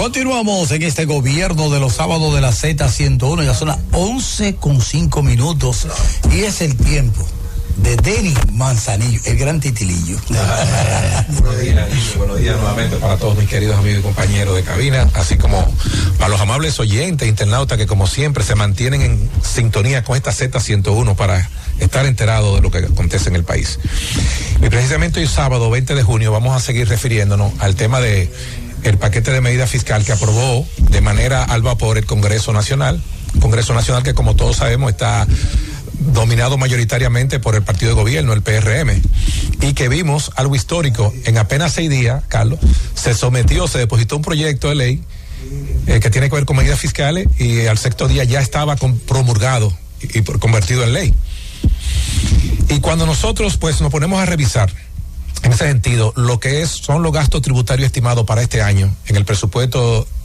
Continuamos en este gobierno de los sábados de la Z101, ya son las 11:05 y es el tiempo de Denis Manzanillo, el gran titilillo. Buenos días nuevamente para todos mis queridos amigos y compañeros de cabina, así como para los amables oyentes, internautas que como siempre se mantienen en sintonía con esta Z101 para estar enterados de lo que acontece en el país. Y precisamente hoy sábado 20 de junio vamos a seguir refiriéndonos al tema de el paquete de medida fiscal que aprobó de manera al vapor el Congreso Nacional que como todos sabemos está dominado mayoritariamente por el partido de gobierno, el PRM, y que vimos algo histórico. En apenas 6 días, Carlos, se depositó un proyecto de ley que tiene que ver con medidas fiscales y al sexto día ya estaba promulgado y convertido en ley. Y cuando nosotros pues nos ponemos a revisar en ese sentido lo que son los gastos tributarios estimados para este año en el presupuesto